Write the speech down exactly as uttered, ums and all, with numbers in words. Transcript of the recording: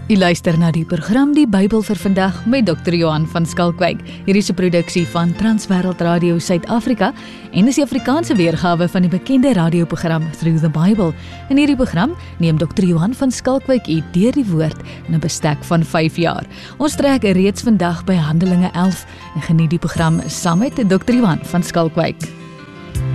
U luister na die program Die Bybel vir vandag met dokter Johan van Skalkwyk. Hier is 'n produksie van Transwêreld Radio Suid-Afrika en is die Afrikaanse weergawe van die bekende radioprogram Through the Bible. In hierdie program neem dokter Johan van Skalkwyk u deur die woord in 'n bestek van vyf jaar. Ons trek reeds vandag by Handelinge elf en geniet die program saam met dokter Johan van Skalkwyk.